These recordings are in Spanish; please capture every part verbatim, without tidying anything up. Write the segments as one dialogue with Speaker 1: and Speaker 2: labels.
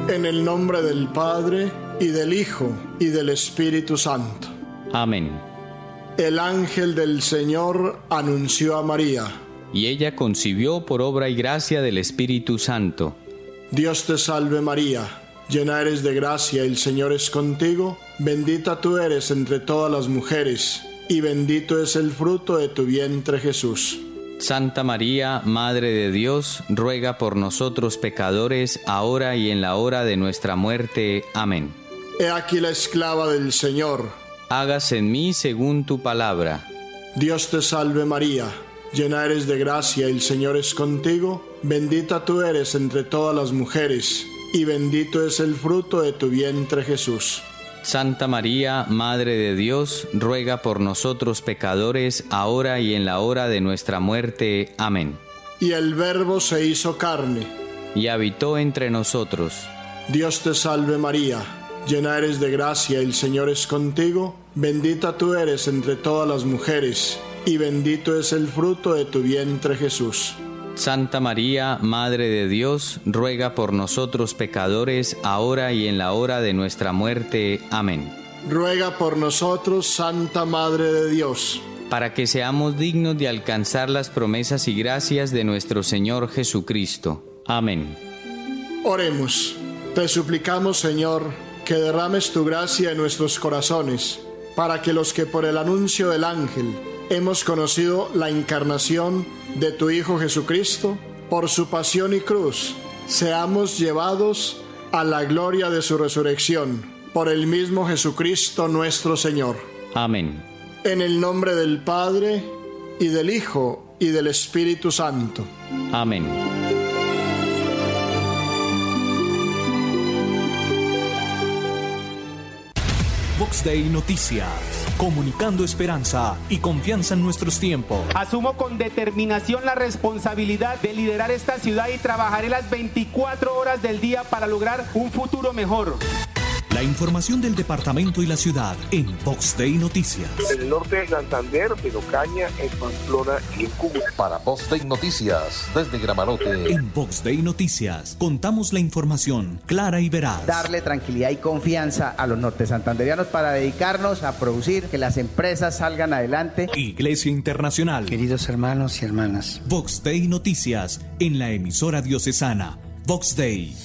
Speaker 1: En el nombre del Padre, y del Hijo, y del Espíritu Santo.
Speaker 2: Amén.
Speaker 1: El ángel del Señor anunció a María.
Speaker 2: Y ella concibió por obra y gracia del Espíritu Santo.
Speaker 1: Dios te salve María, llena eres de gracia, el Señor es contigo, bendita tú eres entre todas las mujeres, y bendito es el fruto de tu vientre Jesús.
Speaker 2: Santa María, Madre de Dios, ruega por nosotros pecadores, ahora y en la hora de nuestra muerte. Amén.
Speaker 1: He aquí la esclava del Señor.
Speaker 2: Hágase en mí según tu palabra.
Speaker 1: Dios te salve María, llena eres de gracia, el Señor es contigo, bendita tú eres entre todas las mujeres, y bendito es el fruto de tu vientre Jesús.
Speaker 2: Santa María, Madre de Dios, ruega por nosotros pecadores, ahora y en la hora de nuestra muerte. Amén.
Speaker 1: Y el Verbo se hizo carne,
Speaker 2: y habitó entre nosotros.
Speaker 1: Dios te salve María, llena eres de gracia, el Señor es contigo, bendita tú eres entre todas las mujeres, y bendito es el fruto de tu vientre Jesús.
Speaker 2: Santa María, Madre de Dios, ruega por nosotros pecadores, ahora y en la hora de nuestra muerte. Amén.
Speaker 1: Ruega por nosotros, Santa Madre de Dios,
Speaker 2: para que seamos dignos de alcanzar las promesas y gracias de nuestro Señor Jesucristo. Amén.
Speaker 1: Oremos. Te suplicamos, Señor, que derrames tu gracia en nuestros corazones, para que los que por el anuncio del ángel hemos conocido la encarnación de tu Hijo Jesucristo, por su pasión y cruz, seamos llevados a la gloria de su resurrección, por el mismo Jesucristo nuestro Señor.
Speaker 2: Amén.
Speaker 1: En el nombre del Padre, y del Hijo, y del Espíritu Santo.
Speaker 2: Amén.
Speaker 3: Vox Day Noticias, comunicando esperanza y confianza en nuestros tiempos.
Speaker 4: Asumo con determinación la responsabilidad de liderar esta ciudad y trabajaré las veinticuatro horas del día para lograr un futuro mejor.
Speaker 3: La información del departamento y la ciudad en Vox Day Noticias.
Speaker 5: En el norte de Santander, en Ocaña, en Pamplona y en Cúcuta.
Speaker 6: Para Vox Day Noticias, desde Gramarote.
Speaker 3: En Vox Day Noticias, contamos la información clara y veraz.
Speaker 7: Darle tranquilidad y confianza a los norte santanderianos para dedicarnos a producir, que las empresas salgan adelante.
Speaker 3: Iglesia Internacional.
Speaker 8: Queridos hermanos y hermanas.
Speaker 3: Vox Day Noticias, en la emisora diocesana. Vox Day.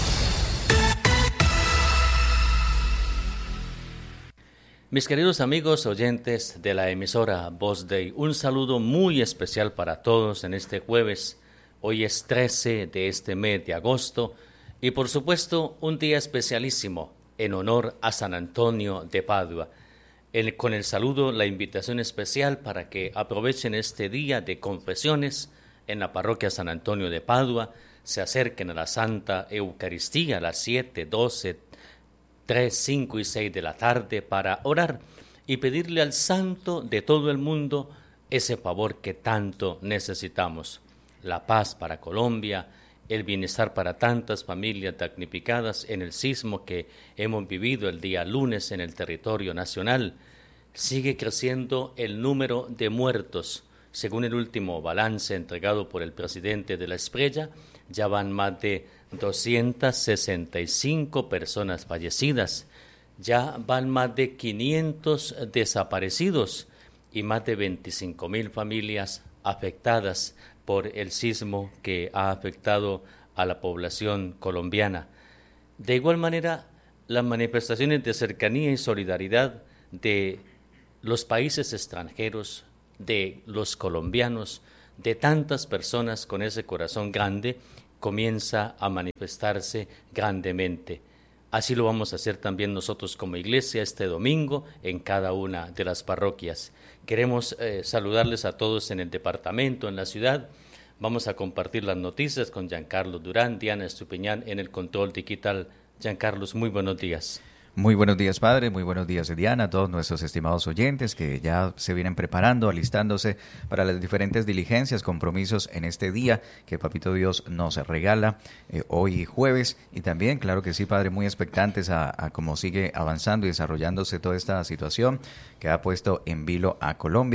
Speaker 9: Mis queridos amigos oyentes de la emisora Vox Day, un saludo muy especial para todos en este jueves. Hoy es trece de este mes de agosto y por supuesto un día especialísimo en honor a San Antonio de Padua. El, con el saludo, la invitación especial para que aprovechen este día de confesiones en la parroquia San Antonio de Padua, se acerquen a la Santa Eucaristía a las siete, doce, tres, cinco y seis de la tarde para orar y pedirle al Santo de todo el mundo ese favor que tanto necesitamos. La paz para Colombia, el bienestar para tantas familias damnificadas en el sismo que hemos vivido el día lunes en el territorio nacional. Sigue creciendo el número de muertos. Según el último balance entregado por el presidente de la Esprella, ya van más de doscientas sesenta y cinco personas fallecidas, ya van más de quinientos desaparecidos y más de veinticinco mil familias afectadas por el sismo que ha afectado a la población colombiana. De igual manera, las manifestaciones de cercanía y solidaridad de los países extranjeros, de los colombianos, de tantas personas con ese corazón grande, comienza a manifestarse grandemente. Así lo vamos a hacer también nosotros como iglesia este domingo en cada una de las parroquias. Queremos eh, saludarles a todos en el departamento, en la ciudad. Vamos a compartir las noticias con Giancarlo Durán, Diana Estupiñán en el control digital. Giancarlos, muy buenos días.
Speaker 10: Muy buenos días, padre, muy buenos días, Diana, a todos nuestros estimados oyentes que ya se vienen preparando, alistándose para las diferentes diligencias, compromisos en este día que Papito Dios nos regala eh, hoy jueves, y también, claro que sí, padre, muy expectantes a, a cómo sigue avanzando y desarrollándose toda esta situación que ha puesto en vilo a Colombia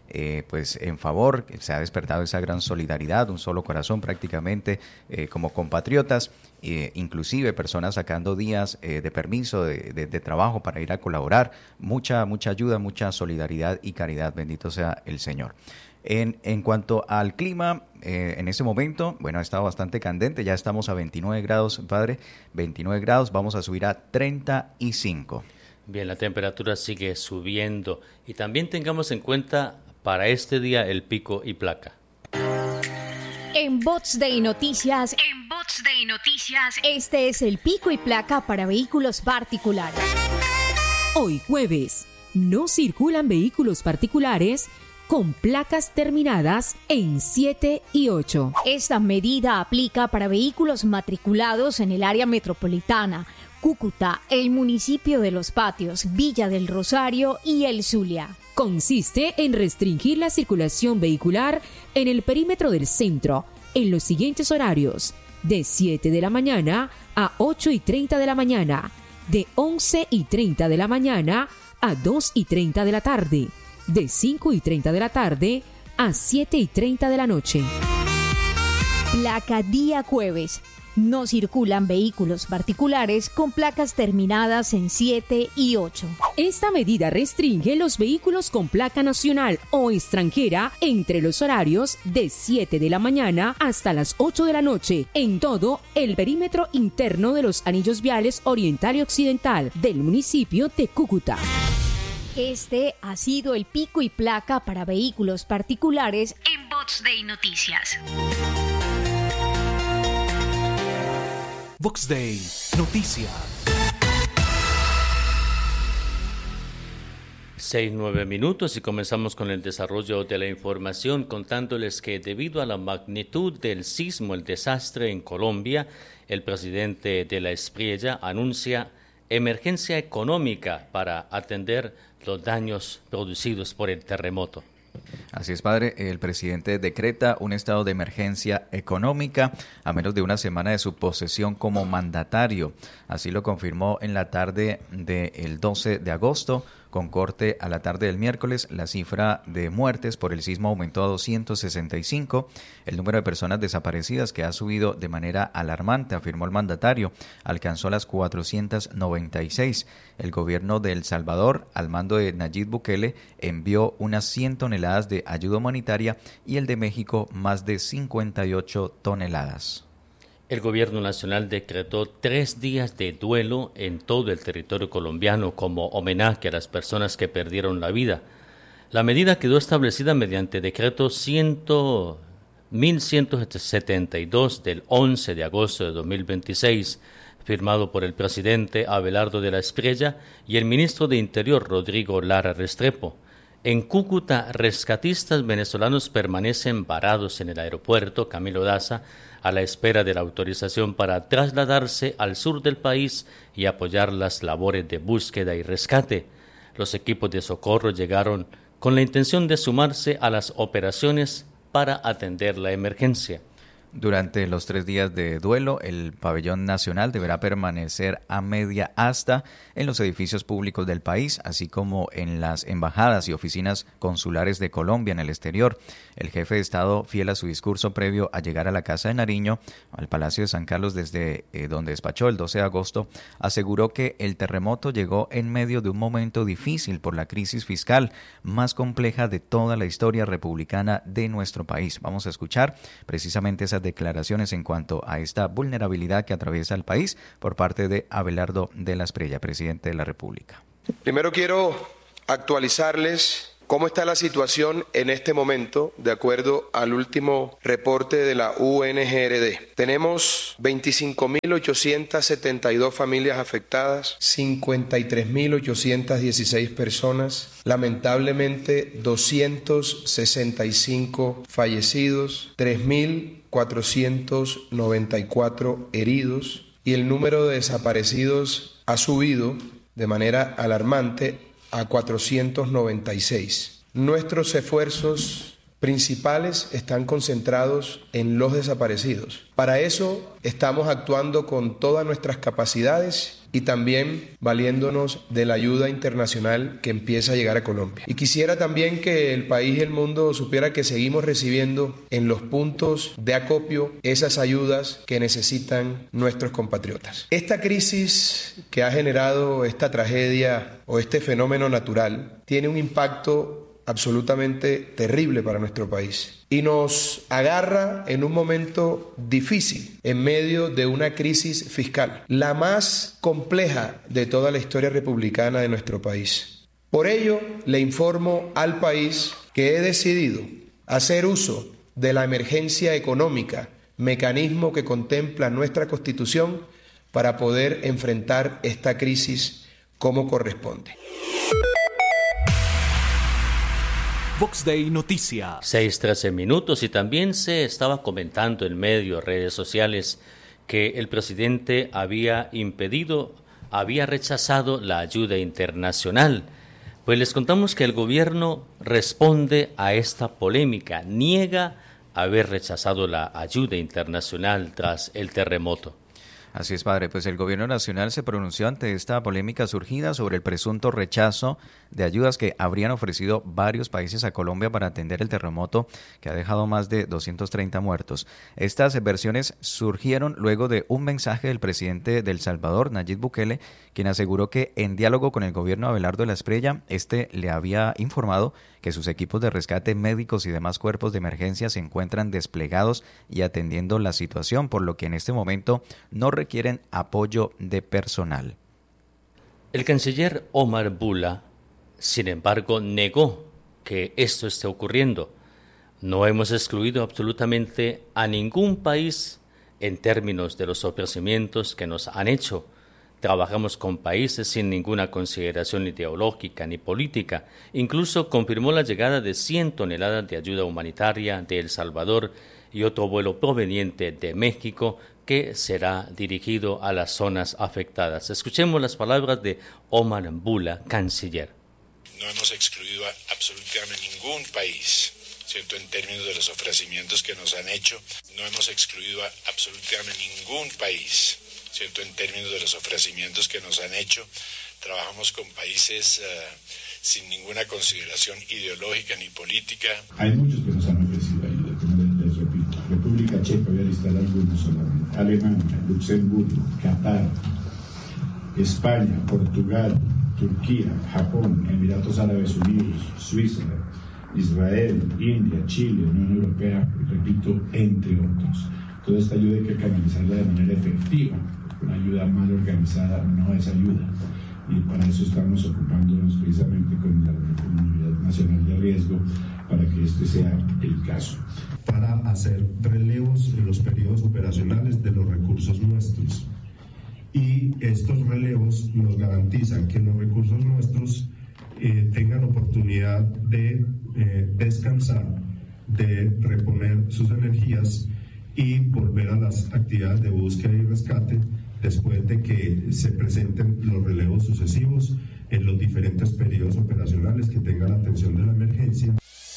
Speaker 10: eh, pues en favor, se ha despertado esa gran solidaridad, un solo corazón prácticamente eh, como compatriotas, eh, inclusive personas sacando días eh, de permiso de, de, de trabajo para ir a colaborar, mucha, mucha ayuda, mucha solidaridad y caridad, bendito sea el Señor. En, en cuanto al clima, eh, en este momento, bueno, ha estado bastante candente, ya estamos a veintinueve grados, padre, veintinueve grados, vamos a subir a treinta y cinco.
Speaker 9: Bien, la temperatura sigue subiendo y también tengamos en cuenta para este día el pico y placa.
Speaker 11: En Bots Day Noticias, en Bots Day Noticias, este es el pico y placa para vehículos particulares.
Speaker 12: Hoy jueves, no circulan vehículos particulares con placas terminadas en siete y ocho.
Speaker 11: Esta medida aplica para vehículos matriculados en el área metropolitana, Cúcuta, el municipio de Los Patios, Villa del Rosario y El Zulia.
Speaker 12: Consiste en restringir la circulación vehicular en el perímetro del centro en los siguientes horarios: de siete de la mañana a ocho y treinta de la mañana, de once y treinta de la mañana a dos y treinta de la tarde, de cinco y treinta de la tarde a siete y treinta de la noche.
Speaker 11: Placa día jueves. No circulan vehículos particulares con placas terminadas en siete y ocho.
Speaker 12: Esta medida restringe los vehículos con placa nacional o extranjera entre los horarios de siete de la mañana hasta las ocho de la noche en todo el perímetro interno de los anillos viales oriental y occidental del municipio de Cúcuta.
Speaker 11: Este ha sido el pico y placa para vehículos particulares en Bots Day Noticias.
Speaker 3: Vox Day Noticias.
Speaker 9: Seis, nueve minutos y comenzamos con el desarrollo de la información, contándoles que debido a la magnitud del sismo, el desastre en Colombia, el presidente de la Espriella anuncia emergencia económica para atender los daños producidos por el terremoto.
Speaker 10: Así es, padre, el presidente decreta un estado de emergencia económica a menos de una semana de su posesión como mandatario. Así lo confirmó en la tarde del doce de agosto. Con corte a la tarde del miércoles, la cifra de muertes por el sismo aumentó a doscientos sesenta y cinco. El número de personas desaparecidas, que ha subido de manera alarmante, afirmó el mandatario, alcanzó las cuatrocientas noventa y seis. El gobierno de El Salvador, al mando de Nayib Bukele, envió unas cien toneladas de ayuda humanitaria y el de México más de cincuenta y ocho toneladas.
Speaker 9: El gobierno nacional decretó tres días de duelo en todo el territorio colombiano como homenaje a las personas que perdieron la vida. La medida quedó establecida mediante decreto mil ciento setenta y dos del once de agosto de dos mil veintiséis, firmado por el presidente Abelardo de la Espriella y el ministro de Interior Rodrigo Lara Restrepo. En Cúcuta, rescatistas venezolanos permanecen varados en el aeropuerto Camilo Daza a la espera de la autorización para trasladarse al sur del país y apoyar las labores de búsqueda y rescate. Los equipos de socorro llegaron con la intención de sumarse a las operaciones para atender la emergencia.
Speaker 10: Durante los tres días de duelo, el pabellón nacional deberá permanecer a media asta en los edificios públicos del país, así como en las embajadas y oficinas consulares de Colombia en el exterior. El jefe de Estado, fiel a su discurso previo a llegar a la Casa de Nariño, al Palacio de San Carlos, desde eh, donde despachó el doce de agosto, aseguró que el terremoto llegó en medio de un momento difícil por la crisis fiscal más compleja de toda la historia republicana de nuestro país. Vamos a escuchar precisamente esas declaraciones en cuanto a esta vulnerabilidad que atraviesa el país por parte de Abelardo de la Espriella, presidente de la República.
Speaker 13: Primero quiero actualizarles cómo está la situación en este momento de acuerdo al último reporte de la U N G R D. Tenemos veinticinco mil ochocientas setenta y dos familias afectadas, cincuenta y tres mil ochocientas dieciséis personas, lamentablemente doscientos sesenta y cinco fallecidos, tres mil cuatrocientos noventa y cuatro heridos y el número de desaparecidos ha subido de manera alarmante a cuatrocientos noventa y seis. Nuestros esfuerzos principales están concentrados en los desaparecidos. Para eso estamos actuando con todas nuestras capacidades y también valiéndonos de la ayuda internacional que empieza a llegar a Colombia. Y quisiera también que el país y el mundo supiera que seguimos recibiendo en los puntos de acopio esas ayudas que necesitan nuestros compatriotas. Esta crisis que ha generado esta tragedia o este fenómeno natural tiene un impacto absolutamente terrible para nuestro país y nos agarra en un momento difícil en medio de una crisis fiscal, la más compleja de toda la historia republicana de nuestro país. Por ello, le informo al país que he decidido hacer uso de la emergencia económica, mecanismo que contempla nuestra Constitución, para poder enfrentar esta crisis como corresponde.
Speaker 3: Vox Day Noticias.
Speaker 9: seis trece minutos y también se estaba comentando en medios, redes sociales, que el presidente había impedido, había rechazado la ayuda internacional. Pues les contamos que el gobierno responde a esta polémica, niega haber rechazado la ayuda internacional tras el terremoto.
Speaker 10: Así es, padre, pues el gobierno nacional se pronunció ante esta polémica surgida sobre el presunto rechazo de ayudas que habrían ofrecido varios países a Colombia para atender el terremoto que ha dejado más de doscientos treinta muertos. Estas versiones surgieron luego de un mensaje del presidente de El Salvador, Nayib Bukele, quien aseguró que en diálogo con el gobierno de Abelardo de la Espriella, este le había informado que sus equipos de rescate, médicos y demás cuerpos de emergencia se encuentran desplegados y atendiendo la situación, por lo que en este momento no requieren apoyo de personal.
Speaker 9: El canciller Omar Bula, sin embargo, negó que esto esté ocurriendo. No hemos excluido absolutamente a ningún país en términos de los ofrecimientos que nos han hecho. Trabajamos con países sin ninguna consideración ideológica ni política. Incluso confirmó la llegada de cien toneladas de ayuda humanitaria de El Salvador y otro vuelo proveniente de México que será dirigido a las zonas afectadas. Escuchemos las palabras de Omar Bula, canciller.
Speaker 14: No hemos excluido a absolutamente ningún país, ¿cierto?, en términos de los ofrecimientos que nos han hecho. No hemos excluido a absolutamente ningún país, ¿cierto?, en términos de los ofrecimientos que nos han hecho. Trabajamos con países uh, sin ninguna consideración ideológica ni política.
Speaker 15: Hay muchos que nos han ofrecido ayuda, como les, les repito. República Checa, voy a listar algunos solamente. Alemania, Luxemburgo, Qatar, España, Portugal, Turquía, Japón, Emiratos Árabes Unidos, Suiza, Israel, India, Chile, Unión Europea, repito, entre otros. Toda esta ayuda hay que canalizarla de manera efectiva. Una ayuda mal organizada no es ayuda. Y para eso estamos ocupándonos precisamente con la Unidad Nacional de Riesgo para que este sea el caso.
Speaker 16: Para hacer relevos en los periodos operacionales de los recursos nuestros. Y estos relevos nos garantizan que los recursos nuestros eh, tengan oportunidad de eh, descansar, de reponer sus energías y volver a las actividades de búsqueda y rescate después de que se presenten los relevos sucesivos en los diferentes periodos operacionales que tengan atención de la emergencia.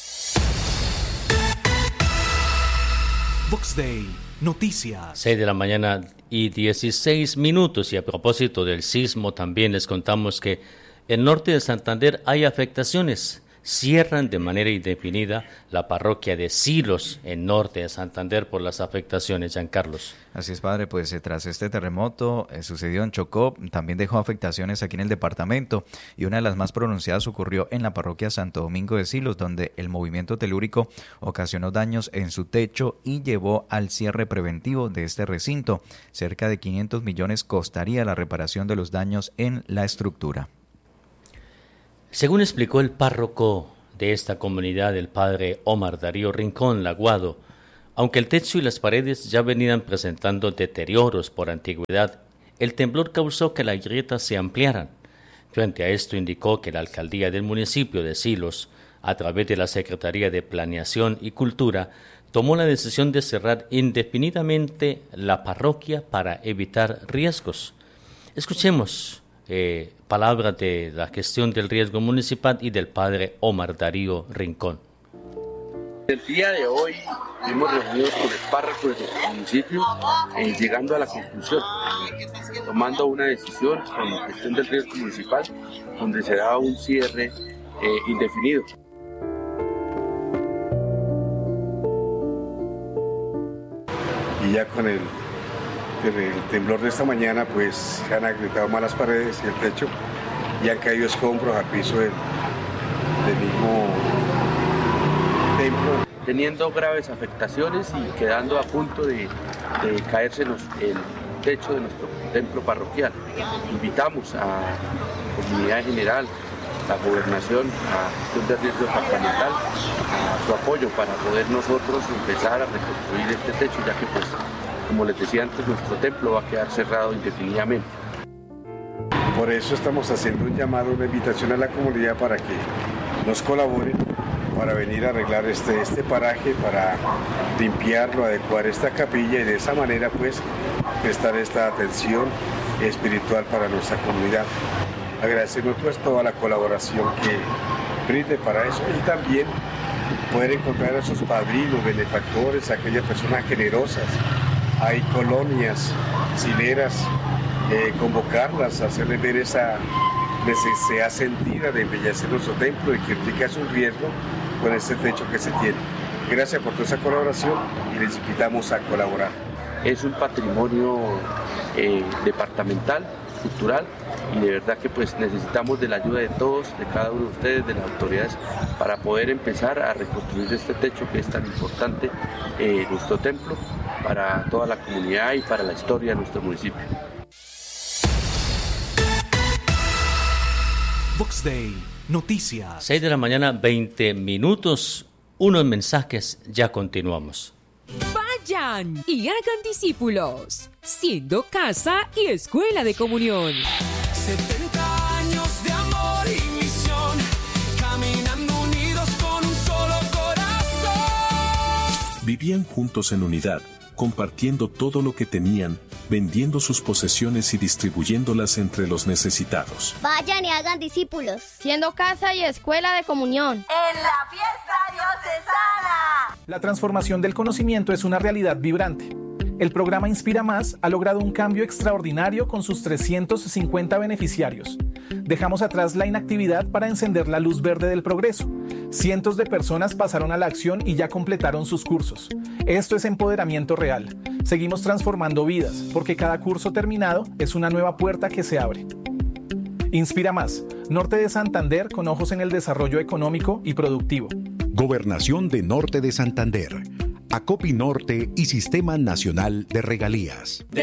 Speaker 3: Vox Day Noticias.
Speaker 9: seis de la mañana y dieciséis minutos, y a propósito del sismo también les contamos que en norte de Santander hay afectaciones. Cierran de manera indefinida la parroquia de Silos en norte de Santander por las afectaciones, Giancarlos.
Speaker 10: Así es, padre, pues eh, tras este terremoto eh, sucedió en Chocó, también dejó afectaciones aquí en el departamento, y una de las más pronunciadas ocurrió en la parroquia Santo Domingo de Silos, donde el movimiento telúrico ocasionó daños en su techo y llevó al cierre preventivo de este recinto. Cerca de quinientos millones costaría la reparación de los daños en la estructura.
Speaker 9: Según explicó el párroco de esta comunidad, el padre Omar Darío Rincón Laguado, aunque el techo y las paredes ya venían presentando deterioros por antigüedad, el temblor causó que las grietas se ampliaran. Frente a esto indicó que la alcaldía del municipio de Silos, a través de la Secretaría de Planeación y Cultura, tomó la decisión de cerrar indefinidamente la parroquia para evitar riesgos. Escuchemos Eh, palabras de la gestión del riesgo municipal y del padre Omar Darío Rincón.
Speaker 17: El día de hoy hemos reunido con el párroco de nuestro municipio, eh, llegando a la conclusión, eh, tomando una decisión con la gestión del riesgo municipal, donde será un cierre eh, indefinido.
Speaker 18: Y ya con el, el temblor de esta mañana, pues se han agrietado más las paredes y el techo, y han caído escombros al piso del, del mismo templo.
Speaker 17: Teniendo graves afectaciones y quedando a punto de, de caerse los, el techo de nuestro templo parroquial. Invitamos a la comunidad general, la gobernación, a gestión de riesgo departamental, a su apoyo para poder nosotros empezar a reconstruir este techo, ya que, pues, como les decía antes, nuestro templo va a quedar cerrado indefinidamente.
Speaker 18: Por eso estamos haciendo un llamado, una invitación a la comunidad para que nos colaboren para venir a arreglar este, este paraje, para limpiarlo, adecuar esta capilla y de esa manera, pues, prestar esta atención espiritual para nuestra comunidad. Agradecemos, pues, toda la colaboración que brinde para eso y también poder encontrar a sus padrinos, benefactores, aquellas personas generosas. Hay colonias, sileras, eh, convocarlas, hacerles ver esa necesidad sentida de embellecer nuestro templo y que implica es un riesgo con este techo que se tiene. Gracias por toda esa colaboración y les invitamos a colaborar.
Speaker 17: Es un patrimonio eh, departamental, cultural, y de verdad que, pues, necesitamos de la ayuda de todos, de cada uno de ustedes, de las autoridades, para poder empezar a reconstruir este techo que es tan importante, eh, nuestro templo, para toda la comunidad y para la historia de nuestro municipio.
Speaker 3: Vox Day, noticias.
Speaker 9: seis de la mañana, veinte minutos, unos mensajes, ya continuamos.
Speaker 12: Vayan y hagan discípulos, siendo casa y escuela de comunión.
Speaker 19: setenta años de amor y misión, caminando unidos con un solo corazón.
Speaker 20: Vivían juntos en unidad, compartiendo todo lo que tenían, vendiendo sus posesiones y distribuyéndolas entre los necesitados.
Speaker 21: Vayan y hagan discípulos, siendo casa y escuela de comunión.
Speaker 22: En la fiesta diocesana.
Speaker 3: La transformación del conocimiento es una realidad vibrante. El programa Inspira Más ha logrado un cambio extraordinario con sus trescientos cincuenta beneficiarios. Dejamos atrás la inactividad para encender la luz verde del progreso. Cientos de personas pasaron a la acción y ya completaron sus cursos. Esto es empoderamiento real. Seguimos transformando vidas, porque cada curso terminado es una nueva puerta que se abre. Inspira Más, Norte de Santander con ojos en el desarrollo económico y productivo.
Speaker 23: Gobernación de Norte de Santander, Acopi Norte y Sistema Nacional de Regalías.